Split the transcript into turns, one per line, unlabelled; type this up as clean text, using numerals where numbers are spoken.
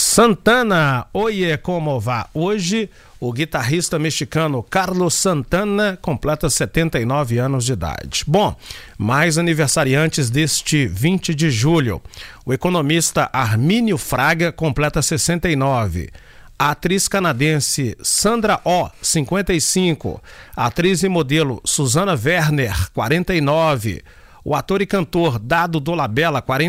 Santana, oiê, como vá? Hoje, o guitarrista mexicano Carlos Santana completa 79 anos de idade. Bom, mais aniversariantes deste 20 de julho. O economista Armínio Fraga completa 69. A atriz canadense Sandra Oh, 55. A atriz e modelo Susana Werner, 49. O ator e cantor Dado Dolabella, 40.